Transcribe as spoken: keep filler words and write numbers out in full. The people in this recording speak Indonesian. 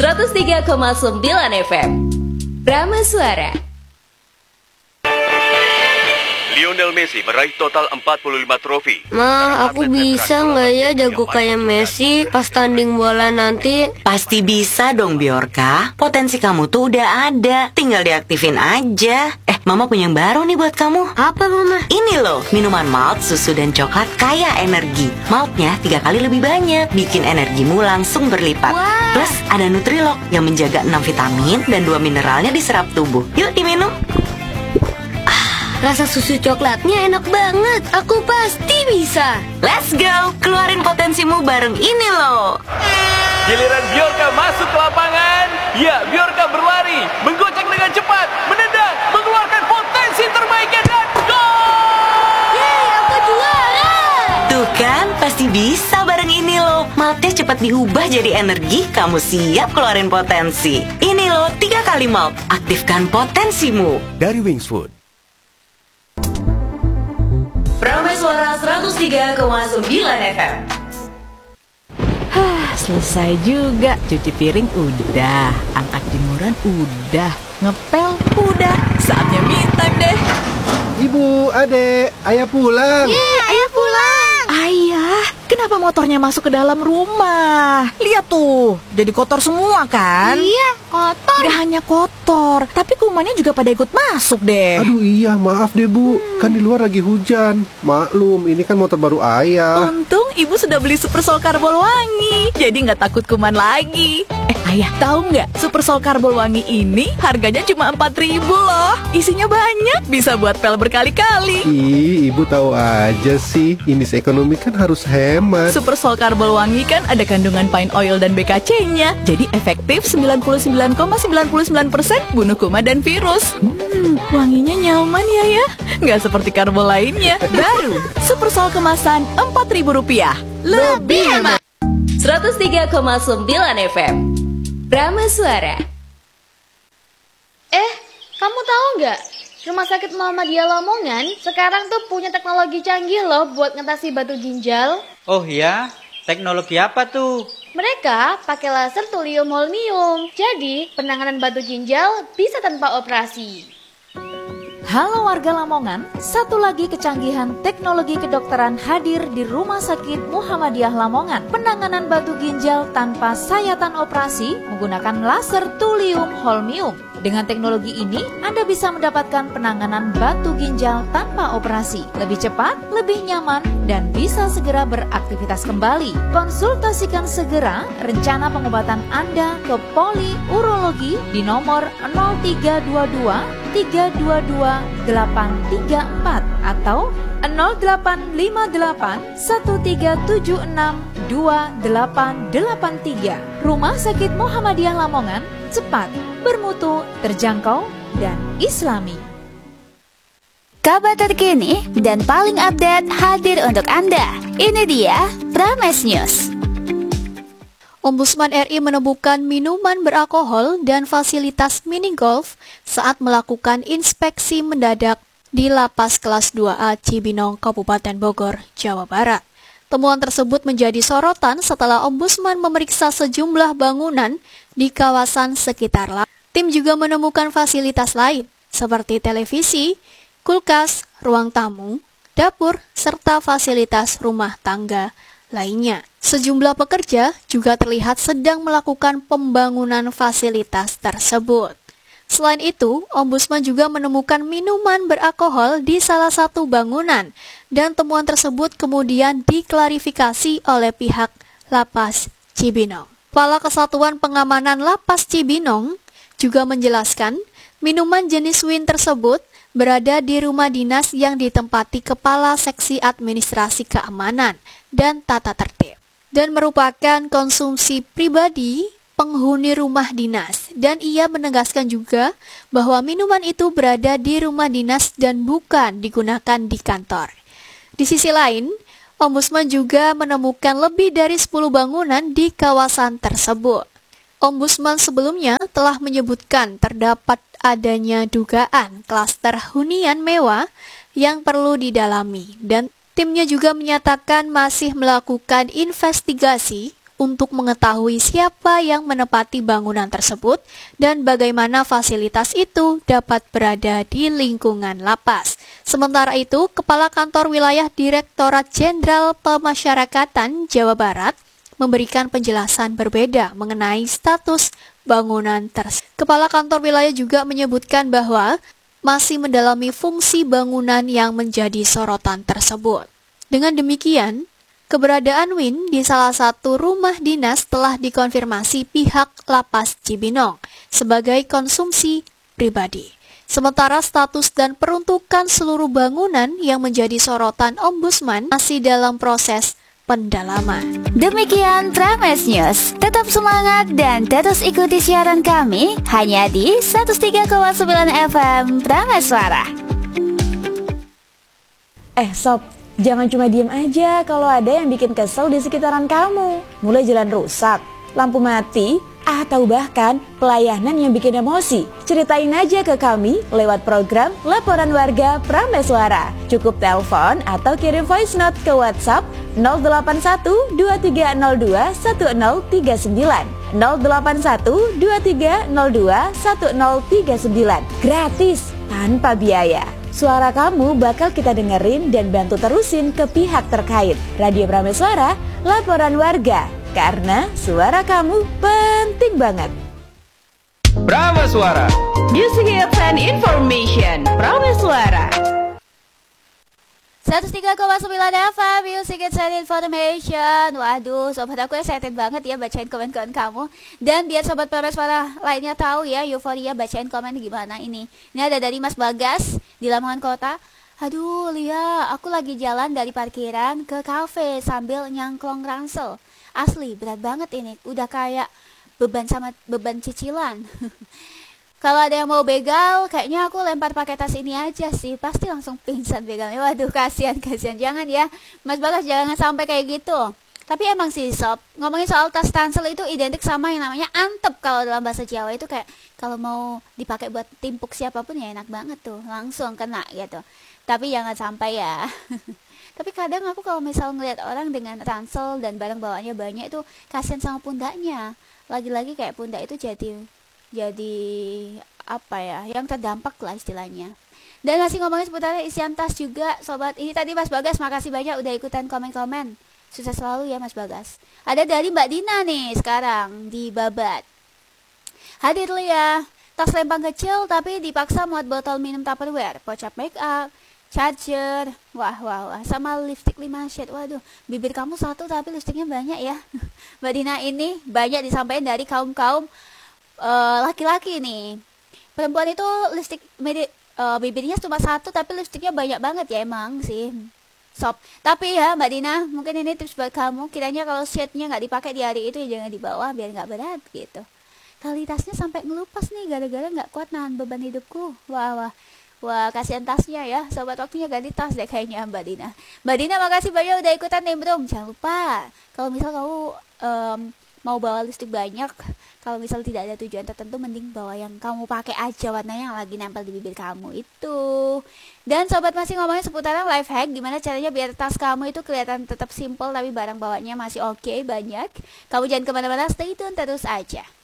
seratus tiga koma sembilan F M Brahma Suara. Lionel Messi meraih total empat puluh lima trofi. Ma, aku bisa nggak ya jago kayak Messi pas tanding bola nanti? Pasti bisa dong, Biorka. Potensi kamu tuh udah ada, tinggal diaktifin aja. Eh, Mama punya yang baru nih buat kamu. Apa, Mama? Ini loh, minuman malt, susu, dan coklat kaya energi. Maltnya tiga kali lebih banyak, bikin energimu langsung berlipat. Wah. Plus ada Nutrilok yang menjaga enam vitamin dan dua mineralnya diserap tubuh. Yuk diminum. Rasa susu coklatnya enak banget. Aku pasti bisa. Let's go, keluarin potensimu bareng ini loh. Giliran Biorka masuk ke lapangan. Ya, Biorka berlari, menggocek dengan cepat, menendang, mengeluarkan potensi terbaiknya dan gol! Yeay, aku juara. Tuh kan, pasti bisa bareng ini loh. Maltnya cepat diubah jadi energi, kamu siap keluarin potensi. Ini loh, tiga kali malt. Aktifkan potensimu. Dari Wings Food. Brahma Suara seratus tiga koma sembilan F M. Hah, selesai juga. Cuci piring udah, angkat jemuran udah, ngepel udah. Saatnya me time deh. Ibu, adek, ayah pulang. Yeay, ayah pulang. Ayah, kenapa motornya masuk ke dalam rumah? Lihat tuh, jadi kotor semua kan? Iya, kotor. Gak hanya kotor, tapi kumannya juga pada ikut masuk deh. Aduh iya, maaf deh bu, kan di luar lagi hujan. Maklum, ini kan motor baru ayah. Untung ibu sudah beli Super Sol Karbol Wangi, jadi nggak takut kuman lagi. Eh ayah, tahu nggak? Super Sol Karbol Wangi ini harganya cuma empat ribu loh. Isinya banyak, bisa buat pel berkali-kali. Ih, ibu tahu aja sih, ini ekonomi kan harus hemat. Super Sol Karbol Wangi kan ada kandungan pine oil dan B K C-nya, jadi efektif sembilan puluh sembilan koma sembilan puluh sembilan persen bunuh kuman dan virus. Hmm, wanginya nyaman ya ya, nggak seperti karbol lainnya. Baru Super Sol kemasan empat ribu rupiah, lebih hemat. seratus tiga koma sembilan F M Brahma Suara. Eh, kamu tahu nggak? Rumah Sakit Muhammadiyah Lamongan sekarang tuh punya teknologi canggih loh buat ngatasi batu ginjal. Oh ya? Teknologi apa tuh? Mereka pakai laser thulium holmium. Jadi, penanganan batu ginjal bisa tanpa operasi. Halo warga Lamongan, satu lagi kecanggihan teknologi kedokteran hadir di Rumah Sakit Muhammadiyah Lamongan. Penanganan batu ginjal tanpa sayatan operasi menggunakan laser thulium holmium. Dengan teknologi ini, Anda bisa mendapatkan penanganan batu ginjal tanpa operasi. Lebih cepat, lebih nyaman, dan bisa segera beraktivitas kembali. Konsultasikan segera rencana pengobatan Anda ke Poli Urologi di nomor nol tiga dua dua tiga dua dua delapan tiga empat atau nol delapan lima delapan satu tiga tujuh enam dua delapan delapan tiga. Rumah Sakit Muhammadiyah Lamongan, cepat, bermutu, terjangkau, dan islami. Kabar terkini dan paling update hadir untuk Anda. Ini dia Prames News. Ombudsman R I menemukan minuman beralkohol dan fasilitas mini golf saat melakukan inspeksi mendadak di Lapas Kelas dua A Cibinong, Kabupaten Bogor, Jawa Barat. Temuan tersebut menjadi sorotan setelah Ombudsman memeriksa sejumlah bangunan di kawasan sekitar lapas. Tim juga menemukan fasilitas lain seperti televisi, kulkas, ruang tamu, dapur, serta fasilitas rumah tangga lainnya. Sejumlah pekerja juga terlihat sedang melakukan pembangunan fasilitas tersebut. Selain itu, Ombudsman juga menemukan minuman beralkohol di salah satu bangunan dan temuan tersebut kemudian diklarifikasi oleh pihak Lapas Cibinong. Kepala Kesatuan Pengamanan Lapas Cibinong juga menjelaskan minuman jenis wine tersebut berada di rumah dinas yang ditempati Kepala Seksi Administrasi Keamanan dan Tata Tertib dan merupakan konsumsi pribadi penghuni rumah dinas, dan ia menegaskan juga bahwa minuman itu berada di rumah dinas dan bukan digunakan di kantor. Di sisi lain, Ombudsman juga menemukan lebih dari sepuluh bangunan di kawasan tersebut. Ombudsman sebelumnya telah menyebutkan terdapat adanya dugaan klaster hunian mewah yang perlu didalami, dan timnya juga menyatakan masih melakukan investigasi untuk mengetahui siapa yang menempati bangunan tersebut dan bagaimana fasilitas itu dapat berada di lingkungan lapas. Sementara itu, Kepala Kantor Wilayah Direktorat Jenderal Pemasyarakatan Jawa Barat memberikan penjelasan berbeda mengenai status bangunan tersebut. Kepala Kantor Wilayah juga menyebutkan bahwa masih mendalami fungsi bangunan yang menjadi sorotan tersebut. Dengan demikian, keberadaan Win di salah satu rumah dinas telah dikonfirmasi pihak Lapas Cibinong sebagai konsumsi pribadi. Sementara status dan peruntukan seluruh bangunan yang menjadi sorotan Ombudsman masih dalam proses pendalaman. Demikian Prames News. Tetap semangat dan terus ikuti siaran kami hanya di seratus tiga koma sembilan F M Prames Suara. Eh Sob, jangan cuma diem aja kalau ada yang bikin kesel di sekitaran kamu. Mulai jalan rusak, lampu mati, atau bahkan pelayanan yang bikin emosi. Ceritain aja ke kami lewat program Laporan Warga Prames Suara. Cukup telepon atau kirim voice note ke WhatsApp nol delapan satu dua tiga nol dua satu nol tiga sembilan nol delapan satu dua tiga nol dua satu nol tiga sembilan. Gratis, tanpa biaya. Suara kamu bakal kita dengerin dan bantu terusin ke pihak terkait. Radio Prames Suara, Laporan Warga. Karena suara kamu penting banget. Prames Suara, Music Hits and Information. Prames Suara seratus tiga koma sembilan F M Music Hits and Information. Waduh, sobat aku excited banget ya bacain komen-komen kamu. Dan biar sobat Prames Suara lainnya tahu ya, euforia bacain komen gimana ini. Ini ada dari Mas Bagas di Lamongan Kota. Aduh Lia, aku lagi jalan dari parkiran ke kafe sambil nyangklong ransel. Asli berat banget ini, udah kayak beban sama beban cicilan. Kalau ada yang mau begal, kayaknya aku lempar pakai tas ini aja sih, pasti langsung pingsan begalnya. Waduh, kasihan kasihan, jangan ya Mas Bagas, jangan sampai kayak gitu. Tapi emang sih sob, ngomongin soal tas ransel itu identik sama yang namanya antep. Kalau dalam bahasa Jawa itu kayak kalau mau dipakai buat timpuk siapapun ya enak banget tuh, langsung kena gitu. Tapi jangan sampai ya. Tapi kadang aku kalau misal ngeliat orang dengan ransel dan barang bawaannya banyak itu kasihan sama pundaknya. Lagi-lagi kayak pundak itu jadi jadi apa ya, yang terdampak lah istilahnya. Dan masih ngomongin seputar isian tas juga sobat. Ini tadi Mas Bagas, makasih banyak udah ikutan komen-komen. Sukses selalu ya Mas Bagas. Ada dari Mbak Dina nih sekarang di Babat. Hadir Lia, tas lempang kecil tapi dipaksa muat botol minum Tupperware, pocap make up, charger, wah wah wah, sama lipstick lima shade. Waduh, bibir kamu satu tapi lipstiknya banyak ya. Mbak Dina ini banyak disampaikan dari kaum-kaum uh, laki-laki nih. Perempuan itu lipstik uh, bibirnya cuma satu tapi lipstiknya banyak banget ya emang sih. Sob, tapi ya Mbak Dina, mungkin ini tips buat kamu. Kiranya kalau shade-nya nggak dipakai di hari itu ya jangan dibawa biar nggak berat gitu. Tali tasnya sampai ngelupas nih gara-gara nggak kuat nahan beban hidupku. Wah wah. Wah, kasihan tasnya ya. Sobat waktunya ganti tas deh kayaknya Mbak Dina. Mbak Dina makasih banyak udah ikutan nimbrung. Jangan lupa, kalau misal kamu um, mau bawa lipstik banyak, kalau misal tidak ada tujuan tertentu, mending bawa yang kamu pakai aja warnanya yang lagi nempel di bibir kamu itu. Dan sobat masih ngomongin seputaran life hack, gimana caranya biar tas kamu itu kelihatan tetap simple tapi barang bawaannya masih oke, okay, banyak. Kamu jangan kemana-mana, stay tune terus aja.